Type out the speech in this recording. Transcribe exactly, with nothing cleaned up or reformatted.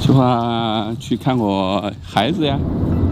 计划去看我孩子呀。